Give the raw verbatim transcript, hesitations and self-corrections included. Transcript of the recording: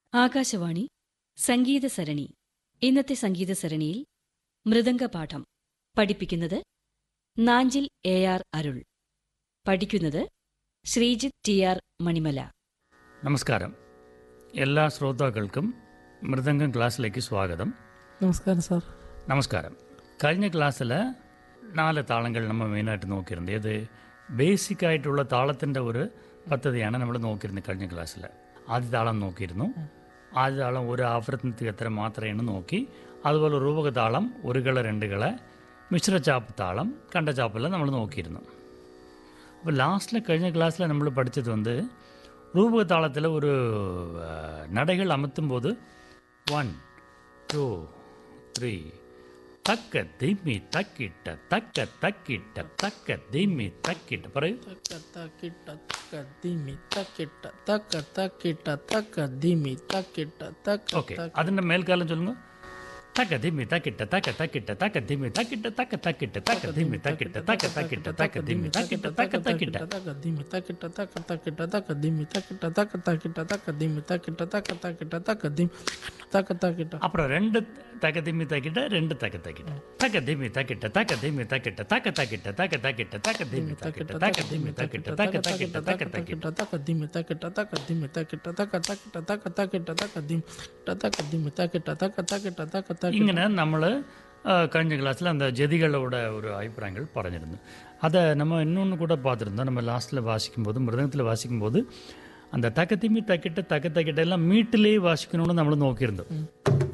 ആകാശവാണി സംഗീത സരണി. ഇന്നത്തെ സംഗീത സരണിയിൽ മൃദംഗപാഠം പഠിപ്പിക്കുന്നത് Nanjil A R അരുൾ. പഠിക്കുന്നത് ശ്രീജിത്ത് ടി ആർ മണിമല. നമസ്കാരം. എല്ലാ ശ്രോതാക്കൾക്കും മൃദംഗം ക്ലാസ്സിലേക്ക് സ്വാഗതം. നമസ്കാരം സാർ. നമസ്കാരം. കഴിഞ്ഞ ക്ലാസ്സിൽ നാല് താളങ്ങൾ നമ്മൾ മെയിനായിട്ട് നോക്കിയിരുന്നത്. ഇത് ബേസിക്കായിട്ടുള്ള താളത്തിൻ്റെ ഒരു പദ്ധതിയാണ് നമ്മൾ നോക്കിയിരുന്നത് കഴിഞ്ഞ ക്ലാസ്സിൽ. ആദ്യ താളം നോക്കിയിരുന്നു. ആദ്യ താളം ഒരു ആവർത്തനത്തിൽ എത്ര മാത്രമാണ് നോക്കി. അതുപോലെ രൂപക താളം, ഒരു കള രണ്ട് കള, മിശ്രചാപ്പ് താളം, കണ്ടചാപ്പെല്ലാം നമ്മൾ നോക്കിയിരുന്നു. അപ്പോൾ ലാസ്റ്റിൽ കഴിഞ്ഞ ക്ലാസ്സിൽ നമ്മൾ പഠിച്ചത് வந்து ரூபக தாளத்தில் ஒரு நடைகள் அமர்த்தும் போது ஒன் டூ த்ரீ தக்க திம்மி தக்கிட்ட தக்க தக்கிட்ட தக்க திம்மி தக்கிட்ட பிறகு தக்க தக்கிட்ட தக்க திம்மி தக்கிட்ட தக்க தக்கிட்ட தக்க திம்மி தக்கிட்ட தக்க. ஓகே, അതിൻ്റെ മേൽക്കാലം ചൊല്ലുங்க. தக்க திம்மி தக்கிட்ட தக்க தக்கிட்ட தக்க திம்மி தக்கிட்ட தக்க தக்கிட்ட தக்க திம்மி தக்கிட்ட தக்க தக்கிட்ட தக்க திம்மி தக்கிட்ட தக்க தக்கிட்ட தக்க திம்மி தக்கிட்ட தக்க தக்கிட்ட தக்க திம்மி தக்கிட்ட தக்க தக்கிட்ட தக்க திம்மி தக்கிட்ட தக்க தக்கிட்ட தக்க திம்மி தக்க தக்கிட்ட. அப்புறம் ரெண்டு தக்க திம்மி தக்கிட்ட ரெண்டு தக்க தக்கிட்ட தக்க திம்மி தக்கிட்ட தக்க திம்மி தக்கிட்ட தக்க தக்கிட்ட தக்க தக்கிட்ட தக்க திம்மி தக்கிட்ட தக்க திம்மி தக்கிட்ட தக்க தக்கிட்ட தக்க தக்கிட்ட தக்க திம்மி தக்கிட்ட தக்க திம்மி தக்கிட்ட தக்க தக்கிட்ட தக்க தக்கிட்ட தக்க திம்மி தக்க திம்மி தக்கிட்ட தக்க தக்கிட்ட தக்க தக்கிட்ட. ഇങ്ങനെ നമ്മൾ കഴിഞ്ഞ ക്ലാസ്സിൽ அந்த ജതികളോட ഒരു അഭിപ്രായങ്ങൾ പറഞ്ഞിരുന്നു. அதை நம்ம இன்னொன்று கூட பார்த்துருந்தோம். நம்ம லாஸ்ட்டில் வாசிக்கும்போது, மிருதங்கத்தில் வாசிக்கும்போது அந்த தக்க திம்மி தக்கிட்ட தக்க தக்கிட்ட எல்லாம் மீட்டிலே வாசிக்கணும்னு നമ്മൾ നോക്കിയിരുന്നു.